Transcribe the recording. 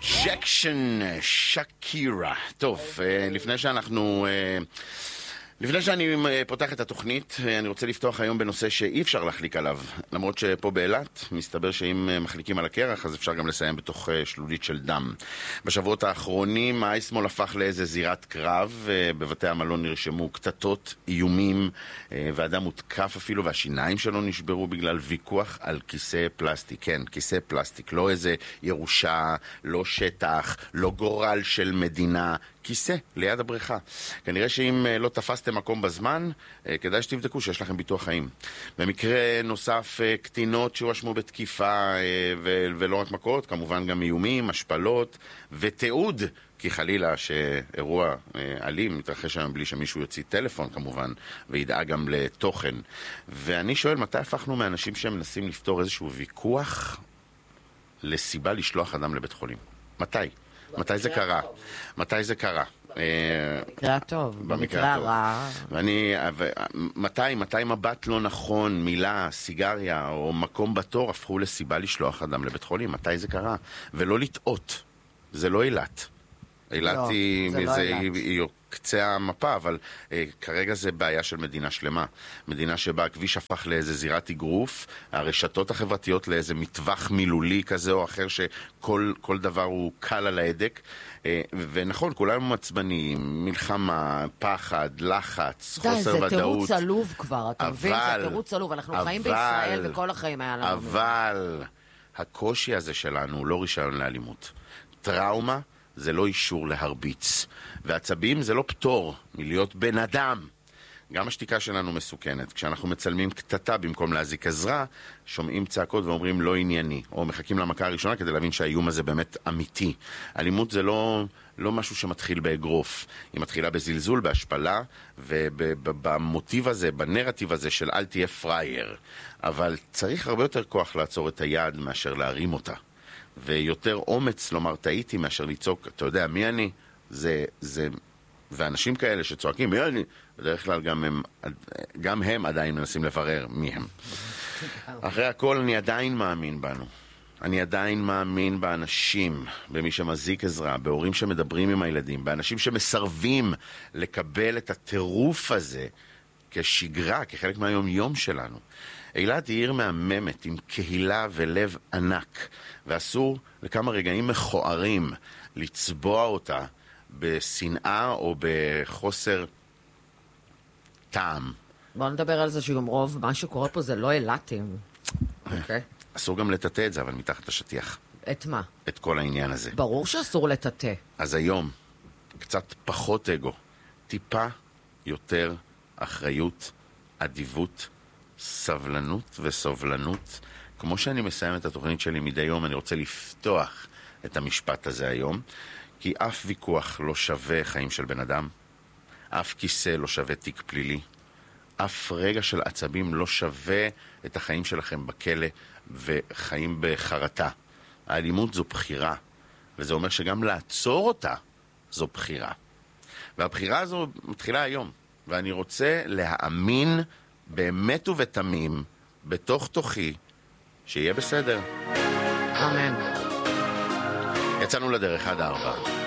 ג'קשן, שקירה. טוב, לפני שאני פותח את התוכנית, אני רוצה לפתוח היום בנושא שאי אפשר להחליק עליו. למרות שפה באילת מסתבר שאם מחליקים על הקרח, אז אפשר גם לסיים בתוך שלולית של דם. בשבועות האחרונים האייסמול הפך לאיזה זירת קרב. בבתי המלון נרשמו קטטות, איומים, ואדם מותקף אפילו, והשיניים שלו נשברו בגלל ויכוח על כיסא פלסטיק. כן, כיסא פלסטיק. לא איזה ירושה, לא שטח, לא גורל של מדינה. כיסא ליד הבריכה. כנראה שאם לא תפסתם מקום בזמן, כדאי שתבדקו שיש לכם ביטוח חיים. במקרה נוסף, קטינות שהואשמו בתקיפה ולא רק מכות, כמובן גם איומים, השפלות ותיעוד, כי חלילה שאירוע אלים מתרחש היום בלי שמישהו יוציא טלפון כמובן, וידאג גם לתוכן. ואני שואל, מתי הפכנו מאנשים שמנסים לפתור איזשהו ויכוח לסיבה לשלוח אדם לבית חולים? מתי? מתי זה קרה? מתי זה קרה? במקרה הטוב, במקרה הרע. מתי מבט לא נכון, מילה, סיגריה או מקום בתור הפכו לסיבה לשלוח אדם לבית חולים? מתי זה קרה? ולא לטעות. זה לא אילת. אילת היא קצה המפה, אבל כרגע זה בעיה של מדינה שלמה. מדינה שבה הכביש הפך לאיזה זירת אגרוף, הרשתות החברתיות לאיזה מטווח מילולי כזה או אחר, שכל דבר הוא קל על ההדק. ונכון, כולנו מעצבנים, מלחמה, פחד, לחץ, חוסר ודאות. זה תירוץ עלוב כבר, אתה מבין? זה תירוץ עלוב, אנחנו חיים בישראל וכל החיים היה לנו. אבל הקושי הזה שלנו הוא לא רישיון לאלימות. טראומה זה לא אישור להרביץ. ועצבים זה לא פטור מלהיות בן אדם. גם השתיקה שלנו מסוכנת. כשאנחנו מצלמים קטטה במקום להזיק עזרה, שומעים צעקות ואומרים לא ענייני. או מחכים למכה הראשונה כדי להבין שהאיום הזה באמת אמיתי. אלימות זה לא משהו שמתחיל באגרוף. היא מתחילה בזלזול, בהשפלה, ובמוטיב הזה, בנרטיב הזה של אל תהיה פרייר. אבל צריך הרבה יותר כוח לעצור את היד מאשר להרים אותה. ויותר אומץ לומר טעיתי מאשר לצעוק, אתה יודע מי אני? ואנשים כאלה שצועקים מי אני? בדרך כלל גם הם עדיין מנסים לברר מי הם. אחרי הכל אני עדיין מאמין בנו. אני עדיין מאמין באנשים, במי שמזיק עזרה, בהורים שמדברים עם הילדים, באנשים שמסרבים לקבל את הטירוף הזה כשגרה, כחלק מהיום יום שלנו. אילת היא עיר מהממת עם קהילה ולב ענק, ואסור לכמה רגעים מכוערים לצבוע אותה בשנאה או בחוסר טעם. בואו נדבר על זה שגם רוב מה שקורה פה זה לא אילתים. אוקיי? אסור גם לטאטא את זה, אבל מתחת לשטיח. את מה? את כל העניין הזה. ברור שאסור לטאטא. אז היום, קצת פחות אגו, טיפה יותר אחריות, אדיבות, סבלנות וסובלנות. כמו שאני מסיים את התוכנית שלי מדי יום, אני רוצה לפתוח את המשפט הזה היום, כי אף ויכוח לא שווה חיים של בן אדם, אף כיסא לא שווה תיק פלילי, אף רגע של עצבים לא שווה את החיים שלכם בכלא וחיים בחרטה. האלימות זו בחירה, וזה אומר שגם לעצור אותה זו בחירה. והבחירה הזו מתחילה היום, ואני רוצה להאמין באמת ובתמים, בתוך תוכי, שיהיה בסדר. אמן. יצאנו לדרך 1-4.